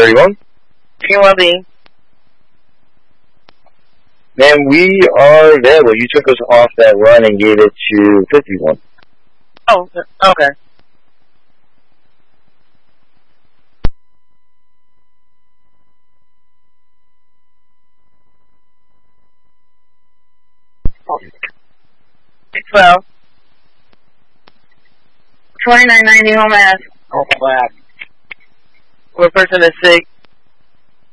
31. You will be. Man, we are there. Well, you took us off that run and gave it to 51. Oh, okay. Oh. 12. 2990 home ass. Oh, flat. What person is sick?